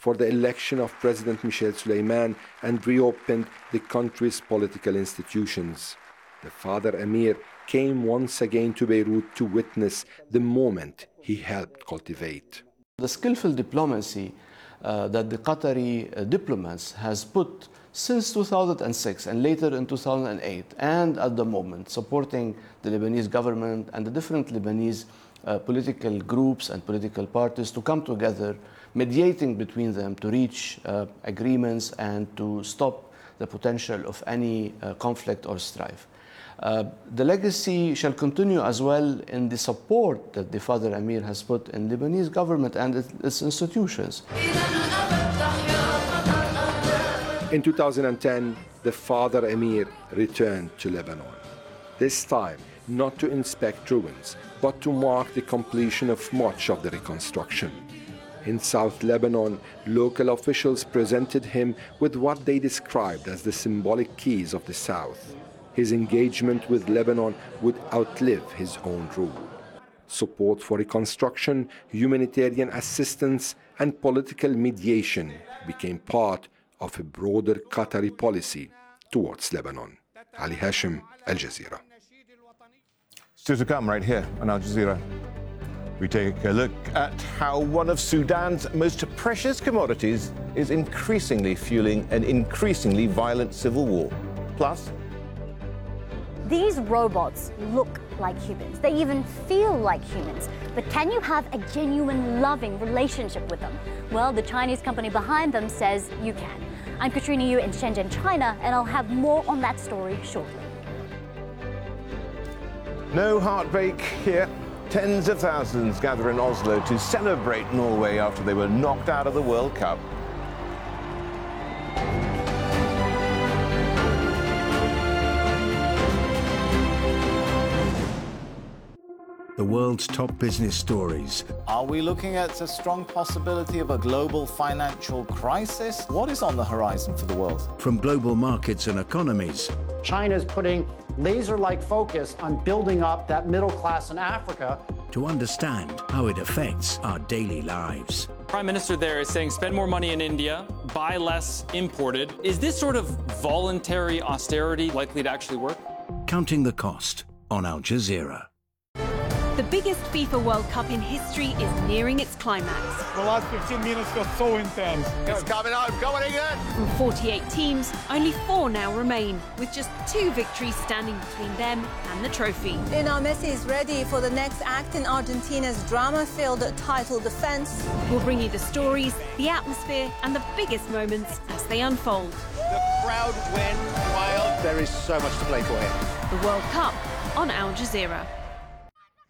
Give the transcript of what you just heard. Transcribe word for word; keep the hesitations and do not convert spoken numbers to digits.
for the election of President Michel Suleiman and reopened the country's political institutions. The father Emir came once again to Beirut to witness the moment he helped cultivate. The skillful diplomacy uh, that the Qatari uh, diplomats has put since two thousand six and later in two thousand eight and at the moment supporting the Lebanese government and the different Lebanese uh, political groups and political parties to come together, mediating between them to reach uh, agreements and to stop the potential of any uh, conflict or strife. Uh, the legacy shall continue as well in the support that the father Emir has put in Lebanese government and its, its institutions. In two thousand ten, the father Emir returned to Lebanon. This time, not to inspect ruins, but to mark the completion of much of the reconstruction. In South Lebanon, local officials presented him with what they described as the symbolic keys of the South. His engagement with Lebanon would outlive his own rule. Support for reconstruction, humanitarian assistance, and political mediation became part of a broader Qatari policy towards Lebanon. Ali Hashim, Al Jazeera. Still to come right here on Al Jazeera. We take a look at how one of Sudan's most precious commodities is increasingly fueling an increasingly violent civil war. Plus, these robots look like humans. They even feel like humans. But can you have a genuine, loving relationship with them? Well, the Chinese company behind them says you can. I'm Katrina Yu in Shenzhen, China, and I'll have more on that story shortly. no heartbreak here. Tens of thousands gather in Oslo to celebrate Norway after they were knocked out of the World Cup. The world's top business stories. Are we looking at a strong possibility of a global financial crisis? What is on the horizon for the world? From global markets and economies. China's putting laser-like focus on building up that middle class in Africa. To understand how it affects our daily lives. Prime Minister there is saying spend more money in India, buy less imported. Is this sort of voluntary austerity likely to actually work? Counting the cost on Al Jazeera. The biggest FIFA World Cup in history is nearing its climax. The last fifteen minutes got so intense. It's coming home, going again! From forty-eight teams, only four now remain, with just two victories standing between them and the trophy. Lionel Messi is ready for the next act in Argentina's drama-filled title defense. We'll bring you the stories, the atmosphere, and the biggest moments as they unfold. The crowd went wild. There is so much to play for here. The World Cup on Al Jazeera.